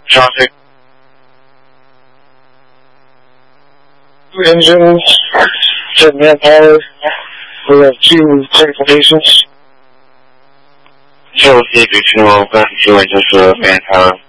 traffic. Engines, set manpower. We have 2 critical patients. 6C32 open 2 engines manpower.